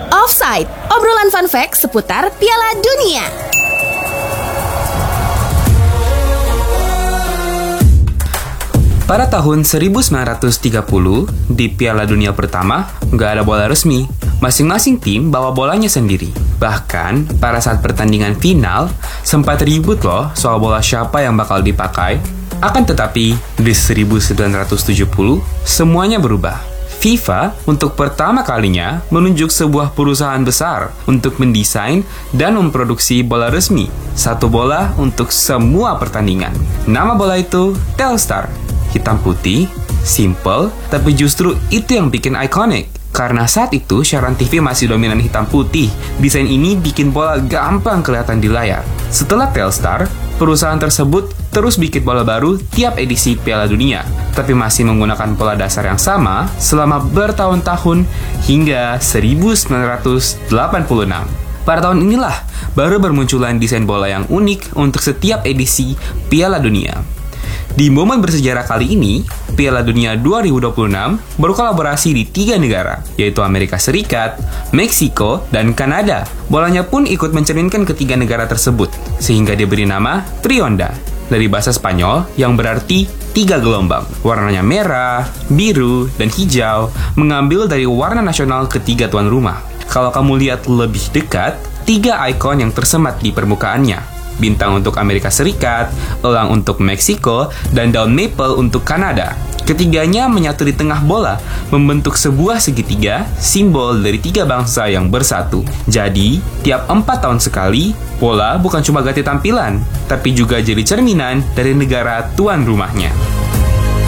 Offside, obrolan fun fact seputar Piala Dunia. Pada tahun 1930, di Piala Dunia pertama, nggak ada bola resmi. Masing-masing tim bawa bolanya sendiri. Bahkan, pada saat pertandingan final, sempat ribut loh soal bola siapa yang bakal dipakai. Akan tetapi, di 1970, semuanya berubah. FIFA untuk pertama kalinya menunjuk sebuah perusahaan besar untuk mendesain dan memproduksi bola resmi. Satu bola untuk semua pertandingan. Nama bola itu Telstar. Hitam putih, simple, tapi justru itu yang bikin ikonik. Karena saat itu siaran TV masih dominan hitam putih, desain ini bikin bola gampang kelihatan di layar. Setelah Telstar, perusahaan tersebut terus bikin bola baru tiap edisi Piala Dunia, tapi masih menggunakan pola dasar yang sama selama bertahun-tahun hingga 1986. Pada tahun inilah baru bermunculan desain bola yang unik untuk setiap edisi Piala Dunia. Di momen bersejarah kali ini, Piala Dunia 2026 berkolaborasi di 3 negara, yaitu Amerika Serikat, Meksiko, dan Kanada. Bolanya pun ikut mencerminkan ketiga negara tersebut, sehingga diberi nama Trionda, dari bahasa Spanyol yang berarti 3 gelombang. Warnanya merah, biru, dan hijau, mengambil dari warna nasional ketiga tuan rumah. Kalau kamu lihat lebih dekat, 3 ikon yang tersemat di permukaannya. Bintang untuk Amerika Serikat, elang untuk Meksiko, dan daun maple untuk Kanada. Ketiganya menyatu di tengah bola, membentuk sebuah segitiga, simbol dari 3 bangsa yang bersatu. Jadi, tiap 4 tahun sekali, bola bukan cuma ganti tampilan, tapi juga jadi cerminan dari negara tuan rumahnya.